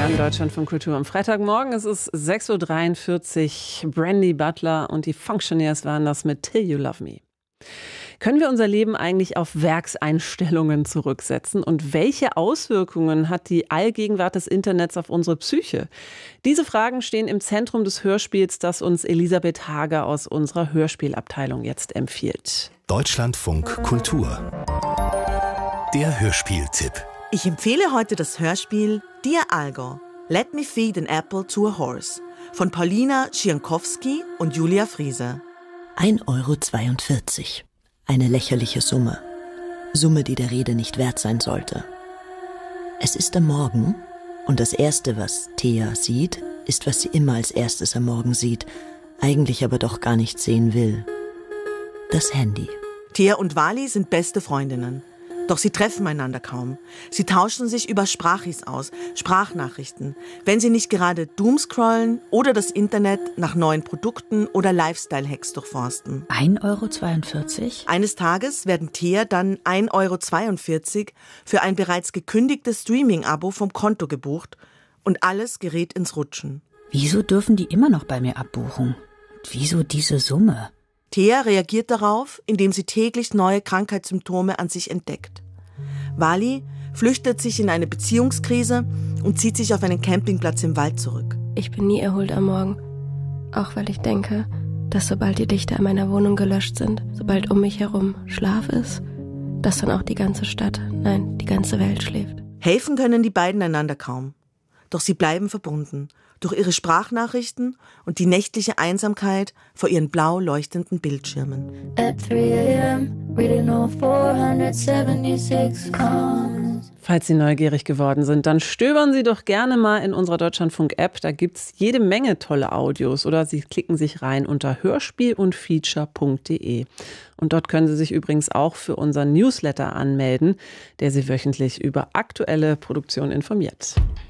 hören Deutschlandfunk Kultur am Freitagmorgen. Es ist 6.43 Uhr. Brandy Butler und die Functioneers waren das mit Till You Love Me. Können wir unser Leben eigentlich auf Werkseinstellungen zurücksetzen? Und welche Auswirkungen hat die Allgegenwart des Internets auf unsere Psyche? Diese Fragen stehen im Zentrum des Hörspiels, das uns Elisabeth Hager aus unserer Hörspielabteilung jetzt empfiehlt. Deutschlandfunk Kultur. Der Hörspieltipp. Ich empfehle heute das Hörspiel Dear Algo, Let Me Feed an Apple to a Horse von Paulina Schiankowski und Julia Friese. 1,42 €. Eine lächerliche Summe. Summe, die der Rede nicht wert sein sollte. Es ist am Morgen und das Erste, was Thea sieht, ist, was sie immer als erstes am Morgen sieht, eigentlich aber doch gar nicht sehen will. Das Handy. Thea und Wally sind beste Freundinnen. Doch sie treffen einander kaum. Sie tauschen sich über Sprachis aus, Sprachnachrichten, wenn sie nicht gerade doomscrollen oder das Internet nach neuen Produkten oder Lifestyle-Hacks durchforsten. 1,42 €? Eines Tages werden Thea dann 1,42 € für ein bereits gekündigtes Streaming-Abo vom Konto gebucht und alles gerät ins Rutschen. Wieso dürfen die immer noch bei mir abbuchen? Wieso diese Summe? Thea reagiert darauf, indem sie täglich neue Krankheitssymptome an sich entdeckt. Wally flüchtet sich in eine Beziehungskrise und zieht sich auf einen Campingplatz im Wald zurück. Ich bin nie erholt am Morgen, auch weil ich denke, dass sobald die Lichter in meiner Wohnung gelöscht sind, sobald um mich herum Schlaf ist, dass dann auch die ganze Stadt, nein, die ganze Welt schläft. Helfen können die beiden einander kaum. Doch sie bleiben verbunden durch ihre Sprachnachrichten und die nächtliche Einsamkeit vor ihren blau leuchtenden Bildschirmen. At 3 a.m., reading all 476 columns. Falls Sie neugierig geworden sind, dann stöbern Sie doch gerne mal in unserer Deutschlandfunk-App. Da gibt es jede Menge tolle Audios. Oder Sie klicken sich rein unter hörspielundfeature.de. Und dort können Sie sich übrigens auch für unseren Newsletter anmelden, der Sie wöchentlich über aktuelle Produktionen informiert.